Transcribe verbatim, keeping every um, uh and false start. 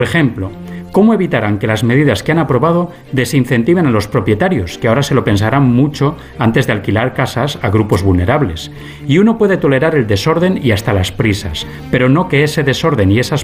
Por ejemplo, ¿cómo evitarán que las medidas que han aprobado desincentiven a los propietarios, que ahora se lo pensarán mucho antes de alquilar casas a grupos vulnerables? Y uno puede tolerar el desorden y hasta las prisas, pero no que ese desorden y esas